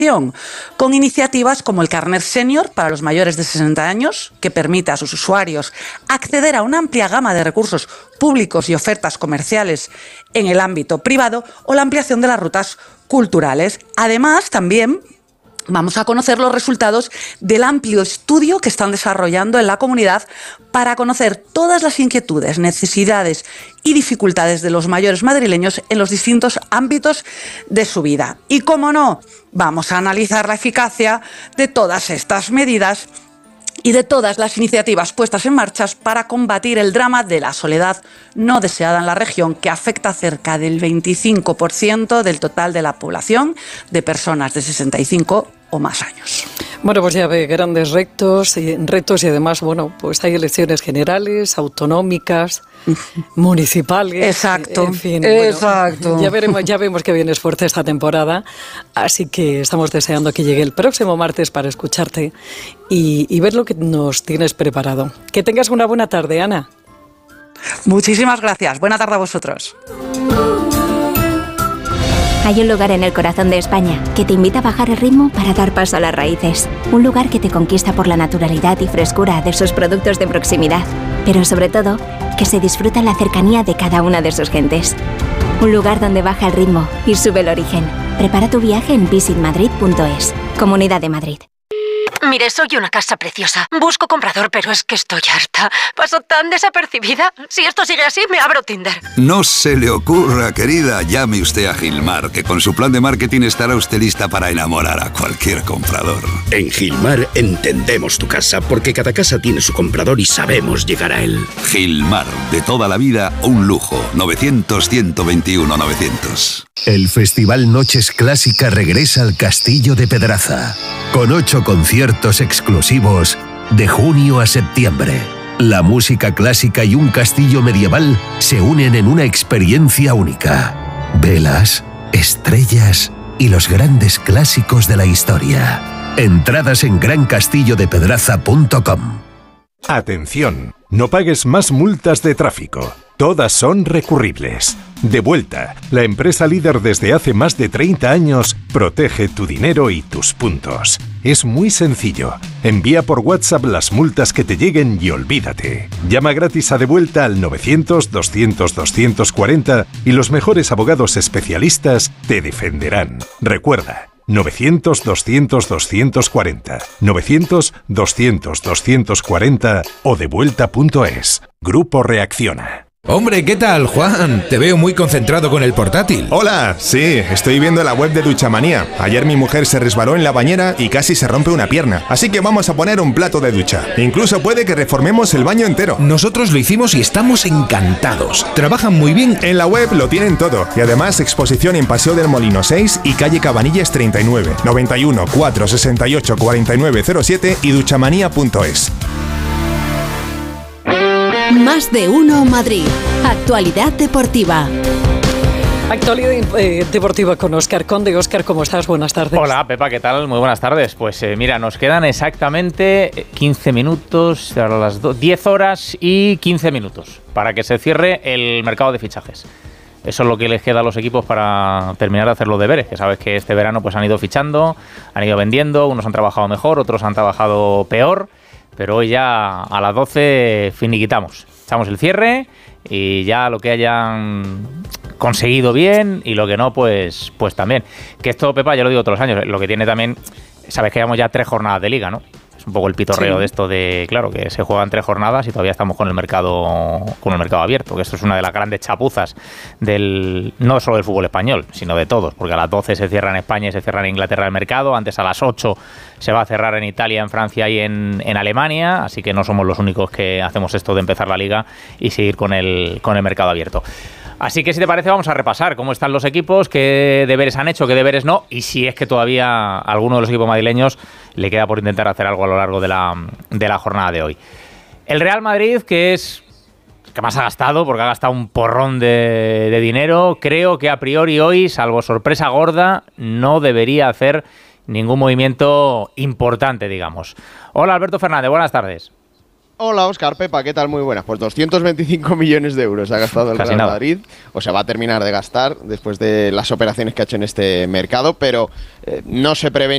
con iniciativas como el Carnet Senior para los mayores de 60 años, que permite a sus usuarios acceder a una amplia gama de recursos públicos y ofertas comerciales en el ámbito privado, o la ampliación de las rutas culturales. Además, también vamos a conocer los resultados del amplio estudio que están desarrollando en la comunidad para conocer todas las inquietudes, necesidades y dificultades de los mayores madrileños en los distintos ámbitos de su vida. Y, cómo no, vamos a analizar la eficacia de todas estas medidas y de todas las iniciativas puestas en marcha para combatir el drama de la soledad no deseada en la región, que afecta a cerca del 25% del total de la población de personas de 65 o más años. Bueno, pues ya ve, grandes retos y además, bueno, pues hay elecciones generales, autonómicas, municipales. Exacto, en fin, exacto. Bueno, ya vemos que vienes fuerte esta temporada, así que estamos deseando que llegue el próximo martes para escucharte y ver lo que nos tienes preparado. Que tengas una buena tarde, Ana. Muchísimas gracias. Buena tarde a vosotros. Hay un lugar en el corazón de España que te invita a bajar el ritmo para dar paso a las raíces. Un lugar que te conquista por la naturalidad y frescura de sus productos de proximidad, pero sobre todo, que se disfruta la cercanía de cada una de sus gentes. Un lugar donde baja el ritmo y sube el origen. Prepara tu viaje en visitmadrid.es. Comunidad de Madrid. Mire, soy una casa preciosa. Busco comprador, pero es que estoy harta. Paso tan desapercibida. Si esto sigue así, me abro Tinder. No se le ocurra, querida. Llame usted a Gilmar, que con su plan de marketing estará usted lista para enamorar a cualquier comprador. En Gilmar entendemos tu casa, porque cada casa tiene su comprador y sabemos llegar a él. Gilmar, de toda la vida, un lujo. 900-121-900. El Festival Noches Clásica regresa al Castillo de Pedraza, con 8 conciertos exclusivos de junio a septiembre. La música clásica y un castillo medieval se unen en una experiencia única. Velas, estrellas y los grandes clásicos de la historia. Entradas en grancastillodepedraza.com. Atención, no pagues más multas de tráfico. Todas son recurribles. Devuelta, la empresa líder desde hace más de 30 años, protege tu dinero y tus puntos. Es muy sencillo. Envía por WhatsApp las multas que te lleguen y olvídate. Llama gratis a Devuelta al 900-200-240 y los mejores abogados especialistas te defenderán. Recuerda, 900-200-240, 900-200-240 o devuelta.es. Grupo Reacciona. Hombre, ¿qué tal, Juan? Te veo muy concentrado con el portátil. Hola, sí, estoy viendo la web de Duchamanía. Ayer mi mujer se resbaló en la bañera y casi se rompe una pierna. Así que vamos a poner un plato de ducha. Incluso puede que reformemos el baño entero. Nosotros lo hicimos y estamos encantados. Trabajan muy bien. En la web lo tienen todo. Y además exposición en Paseo del Molino 6 y calle Cabanillas 39, 91 468 4907 y duchamanía.es. Más de uno Madrid. Actualidad deportiva. Actualidad deportiva con Óscar Conde. Óscar, ¿cómo estás? Buenas tardes. Hola, Pepa, ¿qué tal? Muy buenas tardes. Pues mira, nos quedan exactamente 15 minutos, a las 10 horas y 15 minutos para que se cierre el mercado de fichajes. Eso es lo que les queda a los equipos para terminar de hacer los deberes, que sabes que este verano pues han ido fichando, han ido vendiendo, unos han trabajado mejor, otros han trabajado peor. Pero hoy ya a las 12 finiquitamos. Echamos el cierre y ya lo que hayan conseguido bien y lo que no, pues también. Que esto, Pepa, ya lo digo todos los años, lo que tiene también, sabes que llevamos ya 3 jornadas de liga, ¿no? Es un poco el pitorreo de esto de, claro, que se juegan 3 jornadas y todavía estamos con el mercado abierto, que esto es una de las grandes chapuzas no solo del fútbol español, sino de todos, porque a las 12 se cierra en España y se cierra en Inglaterra el mercado, antes a las 8 se va a cerrar en Italia, en Francia y en Alemania, así que no somos los únicos que hacemos esto de empezar la liga y seguir con el mercado abierto. Así que si te parece vamos a repasar cómo están los equipos, qué deberes han hecho, qué deberes no, y si es que todavía a alguno de los equipos madrileños le queda por intentar hacer algo a lo largo de la jornada de hoy. El Real Madrid, que es que más ha gastado, porque ha gastado un porrón de dinero, creo que a priori hoy, salvo sorpresa gorda, no debería hacer ningún movimiento importante, digamos. Hola Alberto Fernández, buenas tardes. Hola Óscar, Pepa, ¿qué tal? Muy buenas. Pues 225 millones de euros ha gastado el Real Madrid, o sea, va a terminar de gastar después de las operaciones que ha hecho en este mercado, pero no se prevé